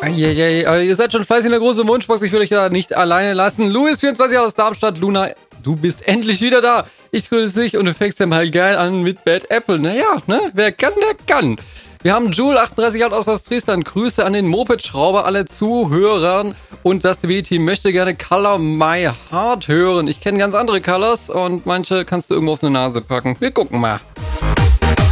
Eieiei, ihr seid schon fleißig in der großen Wunschbox. Ich würde euch da nicht alleine lassen. Louis24 aus Darmstadt. Luna, du bist endlich wieder da. Ich grüße dich und du fängst ja mal geil an mit Bad Apple. Naja, ne? Wer kann, der kann. Wir haben Jule38 aus Ostfriesland. Grüße an den Moped-Schrauber, alle Zuhörern. Und das W-Team möchte gerne Color My Heart hören. Ich kenne ganz andere Colors und manche kannst du irgendwo auf eine Nase packen. Wir gucken mal.